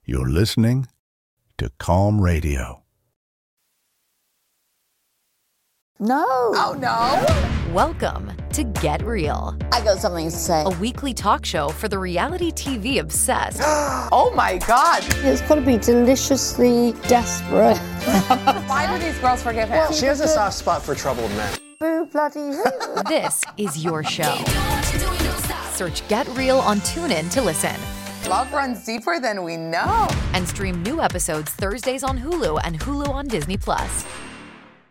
You're listening to Calm Radio. No. Oh, no. Welcome to Get Real, I got something to say. a weekly talk show for the reality TV obsessed Oh, my God. It's got to be deliciously desperate. Why do these girls forgive him? She has a soft spot for troubled men. Boo bloody who. This is your show. Search Get Real on TuneIn to listen. Love runs deeper than we know. And stream new episodes Thursdays on Hulu and Hulu on Disney+.